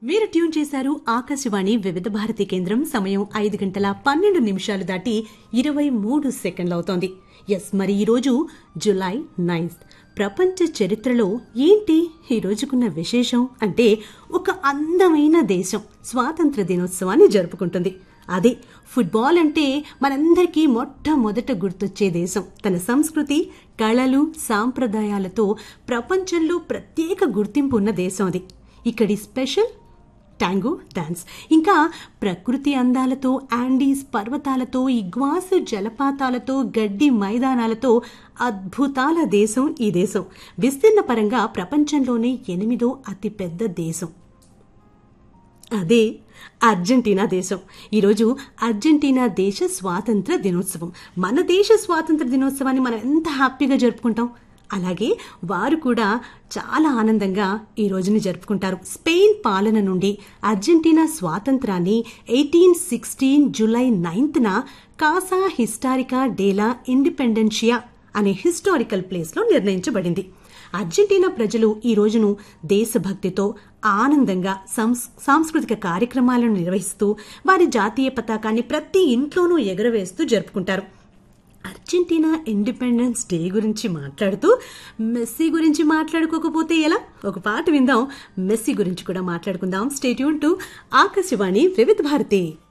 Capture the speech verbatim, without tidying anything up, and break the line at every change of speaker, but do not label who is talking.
మీరు ట్యూన్ చేశారు ఆకాశవాణి వివిధ భారతి కేంద్రం. సమయం ఐదు గంటల పన్నెండు నిమిషాలు దాటి ఇరవై మూడు సెకండ్లు అవుతోంది. ఎస్, మరి ఈరోజు జులై నైన్త్. ప్రపంచ చరిత్రలో ఏంటి ఈ రోజుకున్న విశేషం అంటే, ఒక అందమైన దేశం స్వాతంత్ర దినోత్సవాన్ని జరుపుకుంటుంది. అదే ఫుట్బాల్ అంటే మనందరికీ మొట్టమొదట గుర్తొచ్చే దేశం. తన సంస్కృతి, కళలు, సాంప్రదాయాలతో ప్రపంచంలో ప్రత్యేక గుర్తింపు ఉన్న దేశం అది. ఇక్కడి స్పెషల్ టాంగో డాన్స్, ఇంకా ప్రకృతి అందాలతో, యాండీస్ పర్వతాలతో, ఇగ్వాస్ జలపాతాలతో, గడ్డి మైదానాలతో అద్భుతాల దేశం ఈ దేశం. విస్తీర్ణ పరంగా ప్రపంచంలోనే ఎనిమిదో అతిపెద్ద దేశం. అదే అర్జెంటీనా దేశం. ఈరోజు అర్జెంటీనా దేశ స్వాతంత్ర దినోత్సవం. మన దేశ స్వాతంత్ర దినోత్సవాన్ని మనం ఎంత హ్యాపీగా జరుపుకుంటాం, అలాగే వారు కూడా చాలా ఆనందంగా ఈ రోజుని జరుపుకుంటారు. స్పెయిన్ పాలన నుండి అర్జెంటీనా స్వాతంత్రాన్ని ఎయిటీన్ సిక్స్టీన్ జూలై నైన్త్న కాసా హిస్టారికా డేలా ఇండిపెండెన్షియా అనే హిస్టారికల్ ప్లేస్లో నిర్ణయించబడింది. అర్జెంటీనా ప్రజలు ఈ రోజును దేశభక్తితో ఆనందంగా సాంస్కృతిక కార్యక్రమాలను నిర్వహిస్తూ వారి జాతీయ పతాకాన్ని ప్రతి ఇంట్లోనూ ఎగురవేస్తూ జరుపుకుంటారు. అర్జెంటీనా ఇండిపెండెన్స్ డే గురించి మాట్లాడుతూ మెస్సీ గురించి మాట్లాడుకోకపోతే ఎలా? ఒక పాట విందాం, మెస్సీ గురించి కూడా మాట్లాడుకుందాం. స్టే ట్యూన్ టు ఆకాశవాణి వివిధ భారతి.